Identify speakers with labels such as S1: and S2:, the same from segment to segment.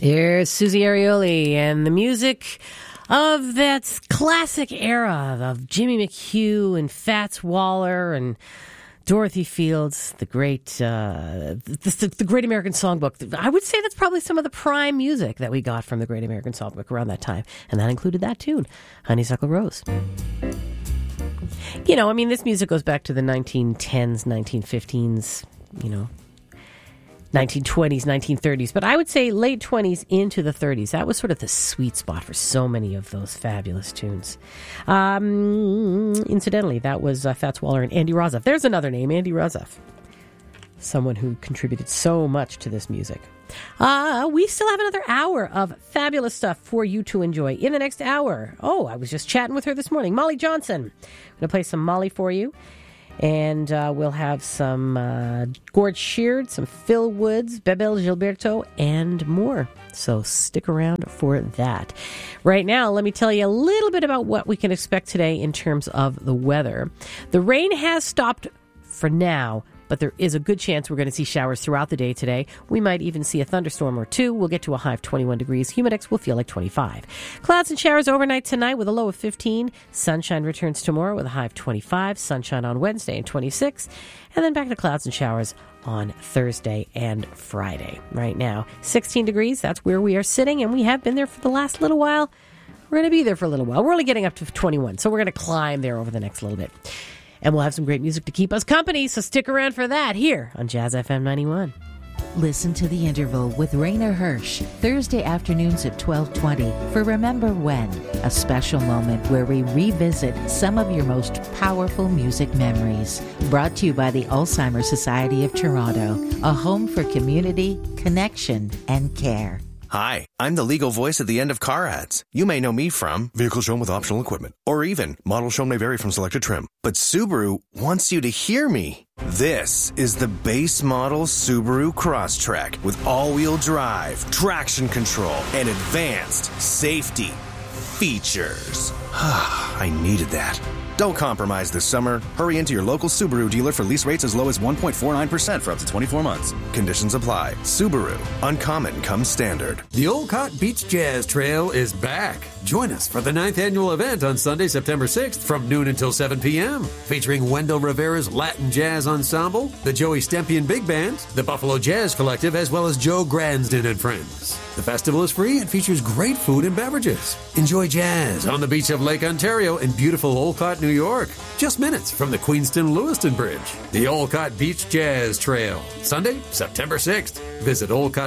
S1: There's Susie Arioli and the music of that classic era of Jimmy McHugh and Fats Waller and Dorothy Fields, the great the Great American Songbook. I would say that's probably some of the prime music that we got from the Great American Songbook around that time. And that included that tune, Honeysuckle Rose. You know, I mean, this music goes back to the 1910s, 1915s, you know, 1920s, 1930s, but I would say late 20s into the 30s. That was sort of the sweet spot for so many of those fabulous tunes. Incidentally, that was Fats Waller and Andy Rozof. There's another name, Andy Rozof. Someone who contributed so much to this music. We still have another hour of fabulous stuff for you to enjoy in the next hour. Oh, I was just chatting with her this morning. Molly Johnson. I'm going to play some Molly for you. And we'll have some Gord Sheard, some Phil Woods, Bebel Gilberto, and more. So stick around for that. Right now, let me tell you a little bit about what we can expect today in terms of the weather. The rain has stopped for now, but there is a good chance we're going to see showers throughout the day today. We might even see a thunderstorm or two. We'll get to a high of 21 degrees. Humidex will feel like 25. Clouds and showers overnight tonight with a low of 15. Sunshine returns tomorrow with a high of 25. Sunshine on Wednesday and 26. And then back to clouds and showers on Thursday and Friday. Right now, 16 degrees. That's where we are sitting, and we have been there for the last little while. We're going to be there for a little while. We're only getting up to 21, so we're going to climb there over the next little bit. And we'll have some great music to keep us company, so stick around for that here on Jazz FM 91.
S2: Listen to The Interval with Rainer Hirsch, Thursday afternoons at 12:20 for Remember When, a special moment where we revisit some of your most powerful music memories. Brought to you by the Alzheimer's Society of Toronto, a home for community, connection, and care.
S3: Hi, I'm the legal voice at the end of car ads. You may know me from Vehicle Shown with Optional Equipment, or even Model Shown may vary from selected trim. But Subaru wants you to hear me. This is the base model Subaru Crosstrek with all-wheel drive, traction control, and advanced safety features. I needed that. Don't compromise this summer. Hurry into your local Subaru dealer for lease rates as low as 1.49% for up to 24 months. Conditions apply. Subaru. Uncommon comes standard.
S4: The Olcott Beach Jazz Trail is back. Join us for the 9th annual event on Sunday, September 6th from noon until 7 p.m. Featuring Wendell Rivera's Latin Jazz Ensemble, the Joey Stempian Big Band, the Buffalo Jazz Collective, as well as Joe Gransden and friends. The festival is free and features great food and beverages. Enjoy jazz on the beach of Lake Ontario in beautiful Olcott, New York. Just minutes from the Queenston-Lewiston Bridge. The Olcott Beach Jazz Trail. Sunday, September 6th. Visit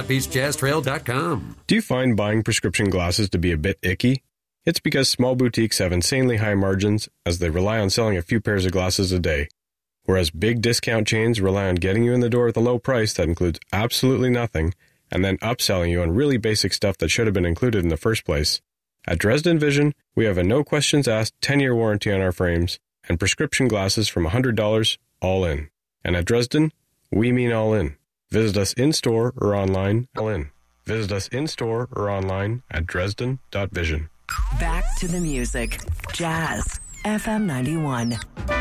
S4: olcottbeachjazztrail.com.
S5: Do you find buying prescription glasses to be a bit icky? It's because small boutiques have insanely high margins as they rely on selling a few pairs of glasses a day, whereas big discount chains rely on getting you in the door with a low price that includes absolutely nothing and then upselling you on really basic stuff that should have been included in the first place. At Dresden Vision, we have a no-questions-asked 10-year warranty on our frames and prescription glasses from $100 all in. And at Dresden, we mean all in. Visit us in-store or online, all in. Visit us in-store or online at dresden.vision.
S6: Back to the music. Jazz FM 91.